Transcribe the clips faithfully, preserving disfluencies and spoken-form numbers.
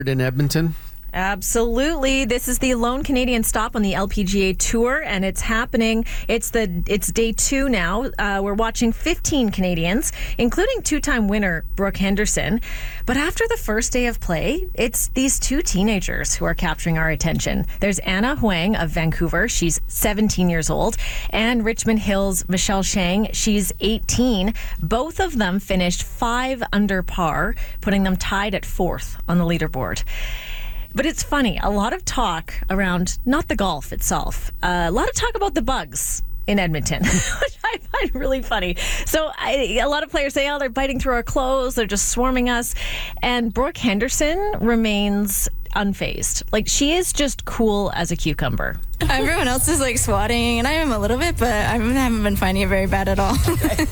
in Edmonton. Absolutely. This is the lone Canadian stop on the L P G A Tour, and it's happening. It's the it's day two now. Uh, we're watching fifteen Canadians, including two-time winner Brooke Henderson. But after the first day of play, it's these two teenagers who are capturing our attention. There's Anna Huang of Vancouver. She's seventeen years old. And Richmond Hill's Michelle Shang. She's eighteen. Both of them finished five under par, putting them tied at fourth on the leaderboard. But it's funny, a lot of talk around, not the golf itself, uh, a lot of talk about the bugs in Edmonton, which I find really funny. So I, a lot of players say, oh, they're biting through our clothes, they're just swarming us. And Brooke Henderson remains unfazed. Like, she is just cool as a cucumber. Everyone else is like swatting, and I am a little bit, but I haven't been finding it very bad at all.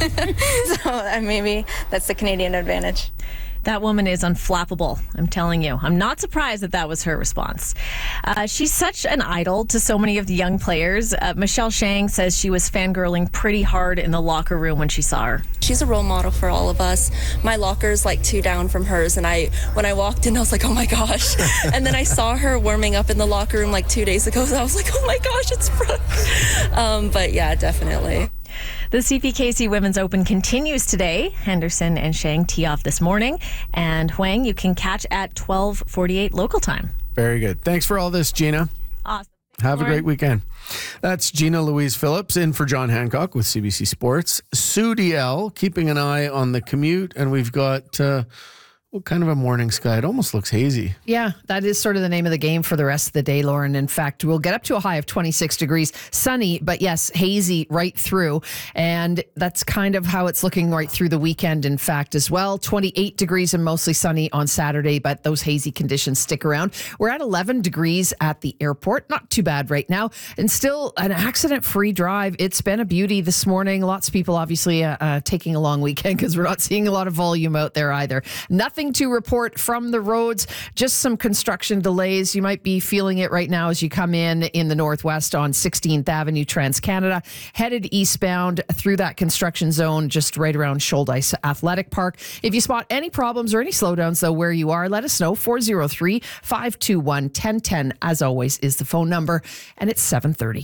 So uh, maybe that's the Canadian advantage. That woman is unflappable, I'm telling you. I'm not surprised that that was her response. Uh, she's such an idol to so many of the young players. Uh, Michelle Shang says she was fangirling pretty hard in the locker room when she saw her. She's a role model for all of us. My locker's like two down from hers, and I, when I walked in, I was like, oh my gosh. And then I saw her warming up in the locker room like two days ago, so I was like, oh my gosh, it's Brooke. Um, but yeah, definitely. The C P K C Women's Open continues today. Henderson and Shang tee off this morning. And Huang, you can catch at twelve forty-eight local time. Very good. Thanks for all this, Gina. Awesome. Have a great weekend. That's Gina Louise Phillips in for John Hancock with C B C Sports. Sue D L keeping an eye on the commute. And we've got... Uh, What kind of a morning sky? It almost looks hazy. Yeah, that is sort of the name of the game for the rest of the day, Lauren. In fact, we'll get up to a high of twenty-six degrees. Sunny, but yes, hazy right through. And that's kind of how it's looking right through the weekend, in fact, as well. twenty-eight degrees and mostly sunny on Saturday, but those hazy conditions stick around. We're at eleven degrees at the airport. Not too bad right now. And still an accident-free drive. It's been a beauty this morning. Lots of people obviously uh, uh, taking a long weekend because we're not seeing a lot of volume out there either. Nothing to report from the roads, just some construction delays. You might be feeling it right now as you come in in the northwest on sixteenth Avenue Trans-Canada, headed eastbound through that construction zone just right around Shoaldice Athletic Park. If you spot any problems or any slowdowns, though, where you are, let us know. four oh three, five two one, one oh one oh, as always, is the phone number, and it's seven thirty.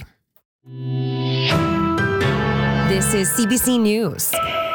This is C B C News.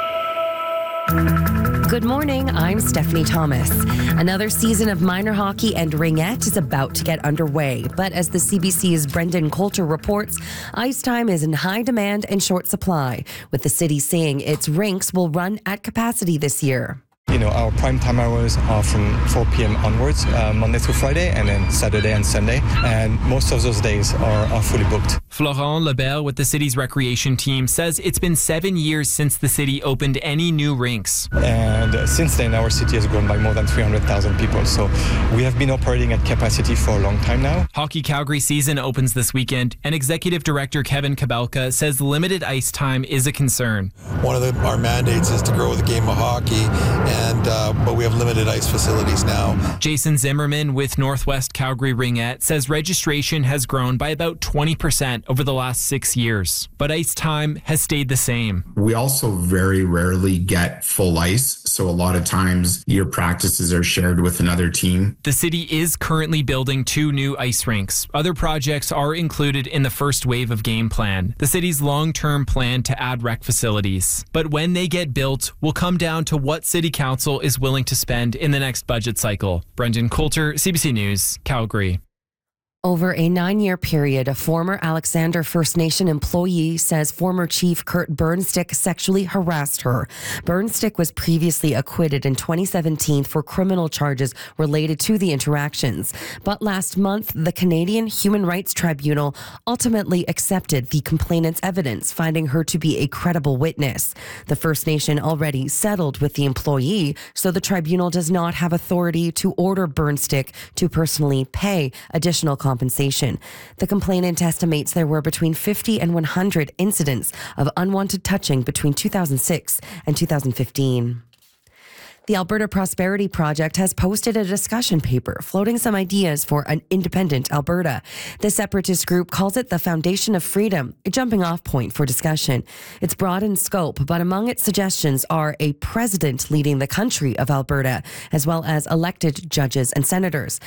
Good morning, I'm Stephanie Thomas. Another season of minor hockey and ringette is about to get underway, but as the C B C's Brendan Coulter reports, ice time is in high demand and short supply, with the city saying its rinks will run at capacity this year. You know, our prime time hours are from four p.m. onwards, uh, Monday through Friday, and then Saturday and Sunday. And most of those days are, are fully booked. Florent Lebel with the city's recreation team says it's been seven years since the city opened any new rinks. And uh, since then, our city has grown by more than three hundred thousand people. So we have been operating at capacity for a long time now. Hockey Calgary season opens this weekend, and Executive Director Kevin Kabelka says limited ice time is a concern. One of the, our mandates is to grow the game of hockey, and uh, but we have limited ice facilities now. Jason Zimmerman with Northwest Calgary Ringette says registration has grown by about twenty percent over the last six years, but ice time has stayed the same. We also very rarely get full ice, so a lot of times your practices are shared with another team. The city is currently building two new ice rinks. Other projects are included in the first wave of game plan, the city's long-term plan to add rec facilities. But when they get built will come down to what City Council is willing to spend in the next budget cycle. Brendan Coulter, C B C News, Calgary. Over a nine-year period, a former Alexander First Nation employee says former Chief Kurt Burnstick sexually harassed her. Burnstick was previously acquitted in twenty seventeen for criminal charges related to the interactions. But last month, the Canadian Human Rights Tribunal ultimately accepted the complainant's evidence, finding her to be a credible witness. The First Nation already settled with the employee, so the tribunal does not have authority to order Burnstick to personally pay additional compensation. compensation. The complainant estimates there were between fifty and one hundred incidents of unwanted touching between two thousand six and two thousand fifteen. The Alberta Prosperity Project has posted a discussion paper floating some ideas for an independent Alberta. The separatist group calls it the Foundation of Freedom, a jumping off point for discussion. It's broad in scope, but among its suggestions are a president leading the country of Alberta, as well as elected judges and senators.